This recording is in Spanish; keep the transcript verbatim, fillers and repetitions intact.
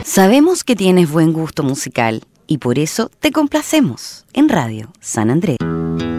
Sabemos que tienes buen gusto musical y por eso te complacemos en Radio San Andrés.